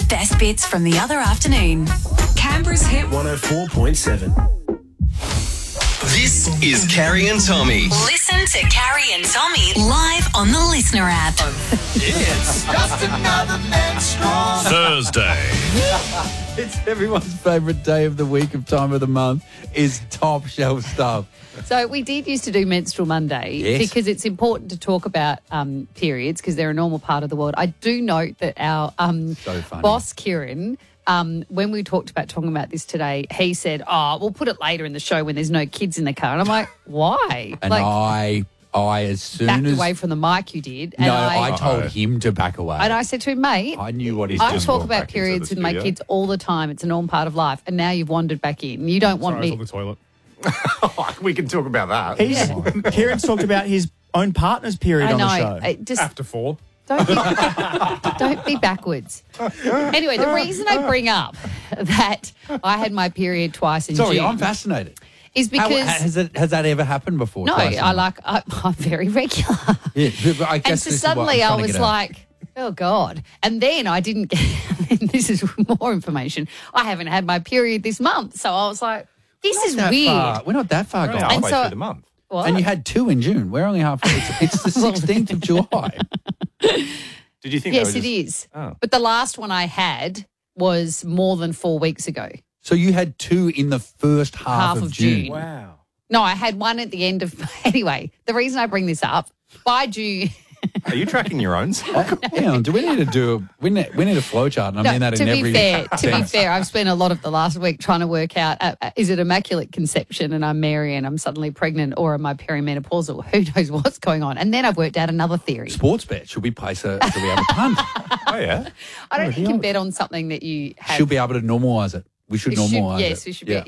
The best bits from the other afternoon. Canberra's Hit 104.7. This is Carrie and Tommy. Listen to Carrie and Tommy live on the Listener app. It's Just another menstrual. Thursday. It's everyone's favourite day of the week of time of the month is top shelf stuff. So we did used to do Menstrual Monday Yes. because it's important to talk about periods because they're a normal part of the world. I do note that our So funny. boss, Kieran, when we talked about talking about this today, he said, we'll put it later in the show when there's no kids in the car. And I'm like, why? And I as soon backed as... away from the mic you did. And No, I told him to back away. And I said to him, mate, I knew what he's I doing. talk walked about back into periods the with my studio. kids all the time. It's a normal part of life. And now you've wandered back in. You don't want Sorry, I me... was on the toilet. We can talk about that. Kieran's talked about his own partner's period I on know. the show. Just After 4. don't be backwards. Anyway, the reason I bring up that I had my period twice in Sorry, June I'm fascinated. is because Has that ever happened before? no, Twice in a month? I'm very regular. Yeah, but I guess And so this is what I'm suddenly I trying to was get at. like, oh God. And then I didn't get, this is more information. I haven't had my period this month. So I was like, this is That weird. far. We're not that far We're only gone. halfway so- through the month. What? And you had 2 in June. We're only halfway. It's the 16th of July. Did you think? Yes, that it was is. Oh. But the last one I had was more than 4 weeks ago. So you had 2 in the first half of June. Wow. No, I had one at the end of, anyway, the reason I bring this up, by June, Are you tracking your own? Hang on, do we need to do we need a flow chart? And I mean that to in be every fair, I've spent a lot of the last week trying to work out, is it immaculate conception and I'm Mary and I'm suddenly pregnant, or am I perimenopausal? Who knows what's going on? And then I've worked out another theory. sports bet. Should we have a punt? Oh yeah. I don't think you can bet on something that you have. She'll be able to normalise it. We should normalise it. Yes, we should Yeah.